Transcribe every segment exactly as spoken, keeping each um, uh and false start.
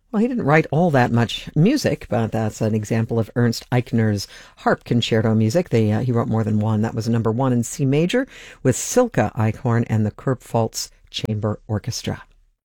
Well, he didn't write all that much music, but that's an example of Ernst Eichner's harp concerto music. They, uh, he wrote more than one. That was number one in C major with Silke Eichhorn and the Kurpfalz Chamber Orchestra.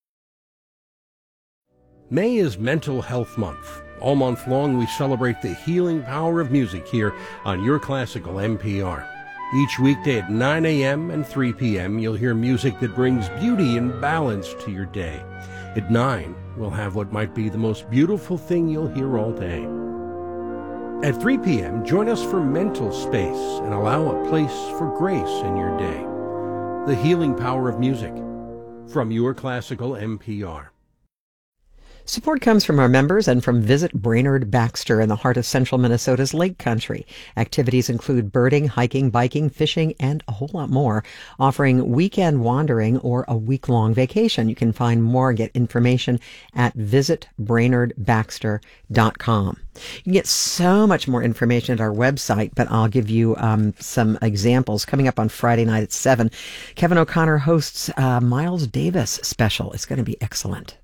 May is Mental Health Month. All month long, we celebrate the healing power of music here on Your Classical N P R. Each weekday at nine a.m. and three p.m., you'll hear music that brings beauty and balance to your day. At nine, we'll have what might be the most beautiful thing you'll hear all day. At three p.m., join us for Mental Space and allow a place for grace in your day. The healing power of music from Your Classical N P R. Support comes from our members and from Visit Brainerd Baxter in the heart of central Minnesota's Lake Country. Activities include birding, hiking, biking, fishing, and a whole lot more, offering weekend wandering or a week-long vacation. You can find more and get information at visit brainerd baxter dot com. You can get so much more information at our website, but I'll give you um, some examples. Coming up on Friday night at seven, Kevin O'Connor hosts a Miles Davis special. It's going to be excellent.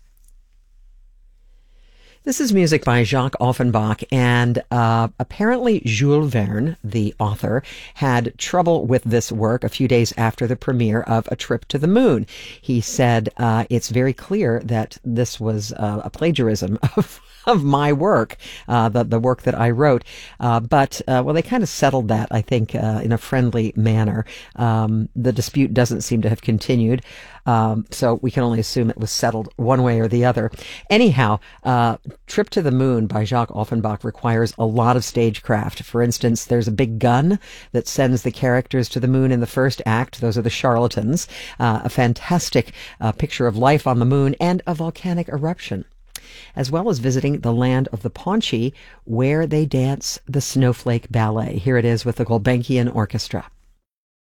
This is music by Jacques Offenbach, and uh, apparently Jules Verne, the author, had trouble with this work a few days after the premiere of A Trip to the Moon. He said uh, it's very clear that this was uh, a plagiarism of of my work, uh, the, the work that I wrote. Uh, but, uh, well, they kind of settled that, I think, uh, in a friendly manner. Um, the dispute doesn't seem to have continued. Um, so we can only assume it was settled one way or the other. Anyhow, uh, Trip to the Moon by Jacques Offenbach requires a lot of stagecraft. For instance, there's a big gun that sends the characters to the moon in the first act. Those are the charlatans. Uh, a fantastic uh, picture of life on the moon and a volcanic eruption, as well as visiting the land of the Paunchi, where they dance the Snowflake Ballet. Here it is with the Gulbenkian Orchestra.